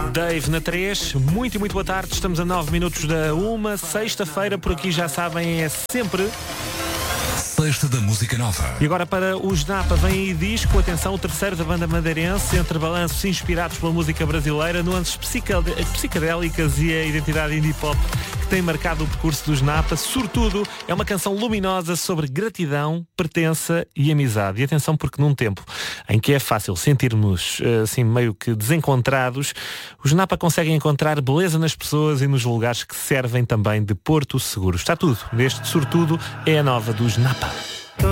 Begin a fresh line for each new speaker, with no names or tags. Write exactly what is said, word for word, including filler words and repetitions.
Dave na três, muito e muito boa tarde, estamos a nove minutos da uma, sexta-feira, por aqui já sabem, é sempre...
Sexta da Música Nova.
E agora para os Napa vem aí disco, atenção, o terceiro da banda madeirense, entre balanços inspirados pela música brasileira, nuances psicad- psicadélicas e a identidade indie pop que tem marcado o percurso dos Napa. Sobretudo, é uma canção luminosa sobre gratidão, pertença e amizade. E atenção, porque num tempo em que é fácil sentirmos assim meio que desencontrados, os Napa conseguem encontrar beleza nas pessoas e nos lugares que servem também de porto seguro. Está tudo neste Sobretudo, é a nova dos Napa.